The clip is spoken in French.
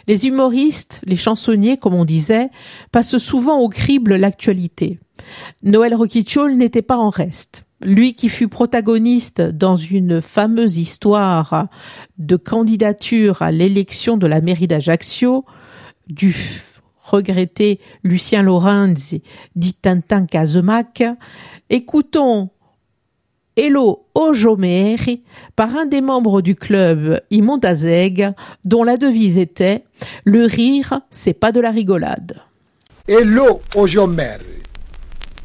Les humoristes, les chansonniers, comme on disait, passent souvent au crible l'actualité. Noël Roquichol n'était pas en reste. Lui qui fut protagoniste dans une fameuse histoire de candidature à l'élection de la mairie d'Ajaccio, du regretté Lucien Lorenzi, dit Tintin Kazemac, écoutons Hello Ojomeri par un des membres du club Imondazeg, dont la devise était « Le rire, c'est pas de la rigolade ». Hello Ojomeri.